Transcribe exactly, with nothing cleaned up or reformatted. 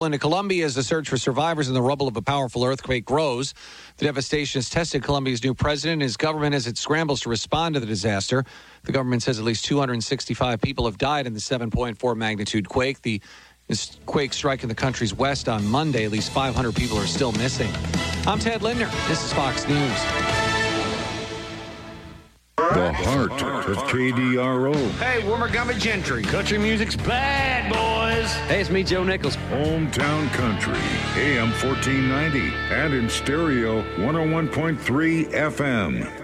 Into Colombia as the search for survivors in the rubble of a powerful earthquake grows. The devastation has tested Colombia's new president and his government as it scrambles to respond to the disaster. The government says at least two hundred sixty-five people have died in the seven point four magnitude quake. The this quake striking the country's west on Monday. At least five hundred people are still missing. I'm Ted Lindner. This is Fox News. The heart of K D R O. Hey, we're Montgomery Gentry. Country music's bad, boys. Hey, it's me, Joe Nichols. Hometown Country, A M fourteen ninety, and in stereo, one oh one point three F M.